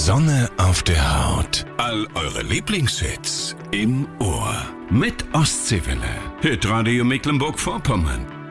Sonne auf der Haut. All eure Lieblingshits im Ohr. Mit Ostseewelle. Hitradio Mecklenburg-Vorpommern.